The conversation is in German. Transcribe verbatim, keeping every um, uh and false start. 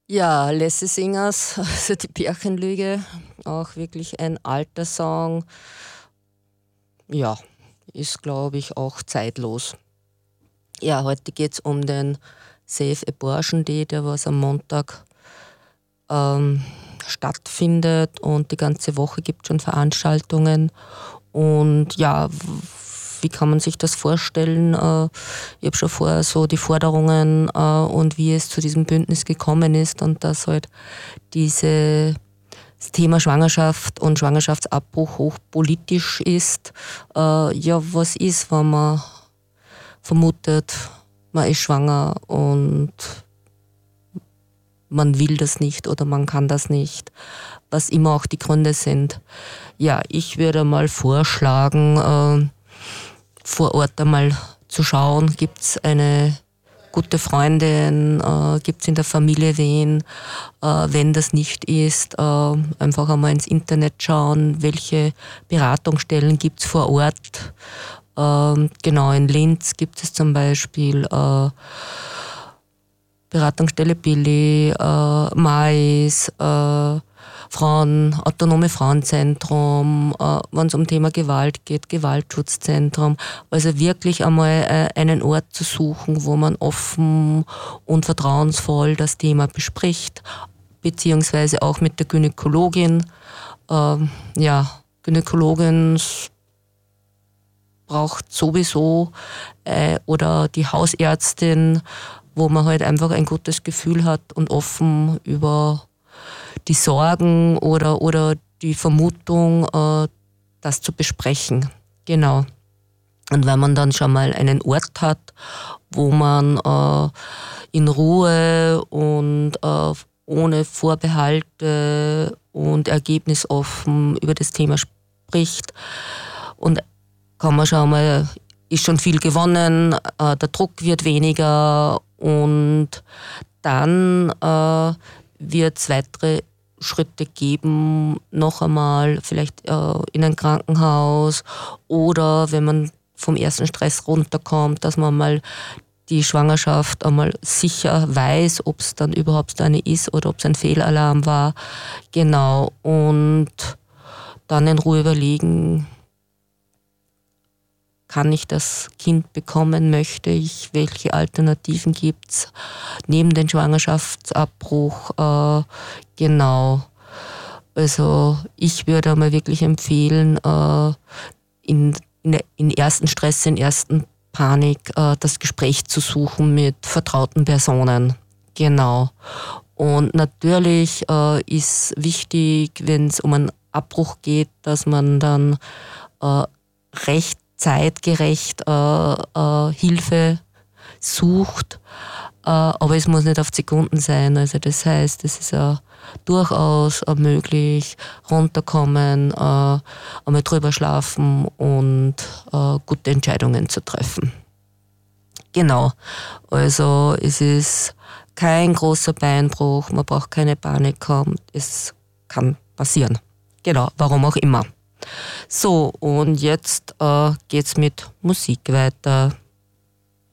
Ja, Lassie Singers, also die Bärchenlüge, auch wirklich ein alter Song. Ja, ist glaube ich auch zeitlos. Ja, heute geht es um den Save Abortion Day, der was am Montag ähm, stattfindet und die ganze Woche gibt schon Veranstaltungen. Und ja, w- wie kann man sich das vorstellen? Äh, ich habe schon vorher so die Forderungen äh, und wie es zu diesem Bündnis gekommen ist und dass halt diese das Thema Schwangerschaft und Schwangerschaftsabbruch hochpolitisch ist. Äh, ja, was ist, wenn man vermutet, man ist schwanger und man will das nicht oder man kann das nicht, was immer auch die Gründe sind. Ja, ich würde mal vorschlagen, äh, vor Ort einmal zu schauen, gibt es eine gute Freundin, äh, gibt es in der Familie wen, äh, wenn das nicht ist, äh, einfach einmal ins Internet schauen, welche Beratungsstellen gibt es vor Ort. Ähm, genau, in Linz gibt es zum Beispiel äh, Beratungsstelle Billy, äh, Mais, äh, Frauen, Autonome Frauenzentrum, äh, wenn es um Thema Gewalt geht, Gewaltschutzzentrum. Also wirklich einmal äh, einen Ort zu suchen, wo man offen und vertrauensvoll das Thema bespricht, beziehungsweise auch mit der Gynäkologin. Ähm, ja, Gynäkologin braucht sowieso äh, oder die Hausärztin, wo man halt einfach ein gutes Gefühl hat und offen über die Sorgen oder, oder die Vermutung, äh, das zu besprechen. Genau. Und wenn man dann schon mal einen Ort hat, wo man äh, in Ruhe und äh, ohne Vorbehalte und ergebnisoffen über das Thema spricht, und kann man schon mal, ist schon viel gewonnen, äh, der Druck wird weniger und dann äh, wird es weitere Schritte geben, noch einmal vielleicht äh, in ein Krankenhaus oder wenn man vom ersten Stress runterkommt, dass man mal die Schwangerschaft einmal sicher weiß, ob es dann überhaupt so eine ist oder ob es ein Fehlalarm war. Genau. Und dann in Ruhe überlegen, kann ich das Kind bekommen, möchte ich, welche Alternativen gibt es neben dem Schwangerschaftsabbruch, äh, genau. Also ich würde einmal wirklich empfehlen, äh, in, in, in ersten Stress, in ersten Panik, äh, das Gespräch zu suchen mit vertrauten Personen, genau. Und natürlich äh, ist wichtig, wenn es um einen Abbruch geht, dass man dann äh, recht zeitgerecht äh, äh, Hilfe sucht, äh, aber es muss nicht auf Sekunden sein. Also das heißt, es ist äh, durchaus äh, möglich, runterkommen, äh, einmal drüber schlafen und äh, gute Entscheidungen zu treffen. Genau, also es ist kein großer Beinbruch, man braucht keine Panik haben, es kann passieren. Genau, warum auch immer. So, und jetzt äh, geht's mit Musik weiter.